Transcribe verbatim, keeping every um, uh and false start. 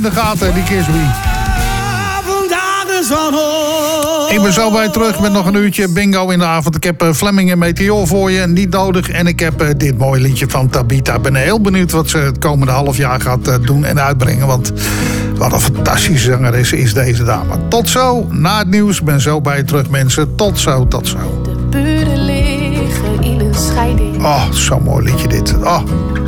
de gaten, die Kisby. Ik ben zo bij je terug met nog een uurtje bingo in de avond. Ik heb uh, Fleming en Meteor voor je, niet nodig. En ik heb uh, dit mooie liedje van Tabita. Ik ben heel benieuwd wat ze het komende half jaar gaat uh, doen en uitbrengen. Want wat een fantastische zangeres is deze dame. Tot zo, na het nieuws. Ik ben zo bij je terug, mensen. Tot zo, tot zo. De buren liggen in een scheiding. Oh, zo'n mooi liedje dit. Oh.